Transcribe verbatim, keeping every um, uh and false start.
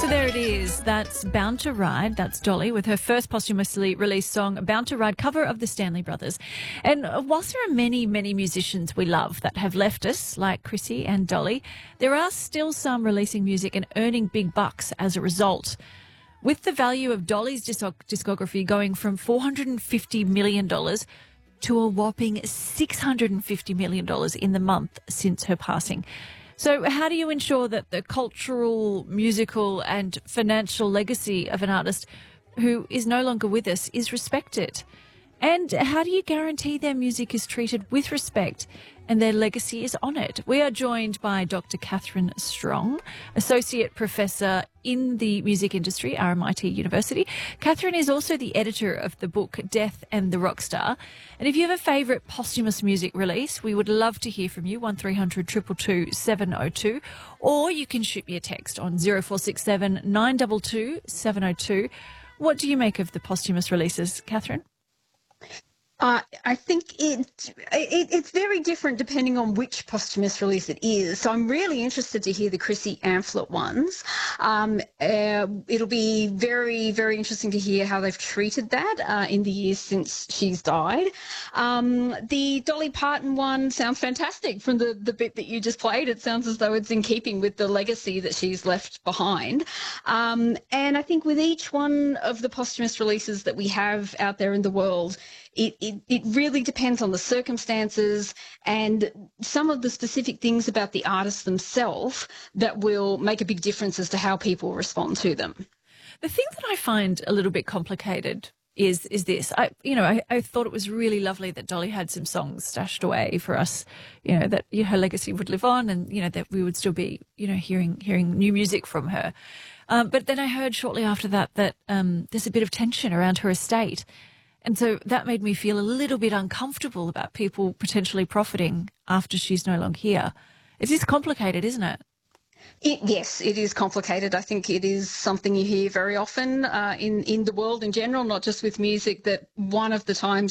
there it is. That's Bound to Ride. That's Dolly with her first posthumously released song, Bound to Ride, cover of the Stanley Brothers. And whilst there are many, many musicians we love that have left us, like Chrissy and Dolly, there are still some releasing music and earning big bucks as a result. With the value of Dolly's discography going from four hundred fifty million dollars to a whopping six hundred fifty million dollars in the month since her passing. So how do you ensure that the cultural, musical and financial legacy of an artist who is no longer with us is respected? And how do you guarantee their music is treated with respect and their legacy is honoured? We are joined by Doctor Catherine Strong, Associate Professor in the Music Industry, R M I T University. Catherine is also the editor of the book Death and the Rockstar. And if you have a favourite posthumous music release, we would love to hear from you, one three hundred two two two seven oh two, or you can shoot me a text on zero four six seven nine two two seven oh two. What do you make of the posthumous releases, Catherine? Uh, I think it, it it's very different depending on which posthumous release it is. So I'm really interested to hear the Chrissy Amphlett ones. Um, uh, it'll be very, very interesting to hear how they've treated that uh, in the years since she's died. Um, the Dolly Parton one sounds fantastic from the, the bit that you just played. It sounds as though it's in keeping with the legacy that she's left behind. Um, and I think with each one of the posthumous releases that we have out there in the world, It, it, it really depends on the circumstances and some of the specific things about the artists themselves that will make a big difference as to how people respond to them. The thing that I find a little bit complicated is is this. I, you know, I, I thought it was really lovely that Dolly had some songs stashed away for us, you know, that you know, her legacy would live on and, you know, that we would still be, you know, hearing hearing new music from her. Um, but then I heard shortly after that that um, there's a bit of tension around her estate. And so that made me feel a little bit uncomfortable about people potentially profiting after she's no longer here. It is complicated, isn't it? It, yes, it is complicated. I think it is something you hear very often uh, in, in the world in general, not just with music, that one of the times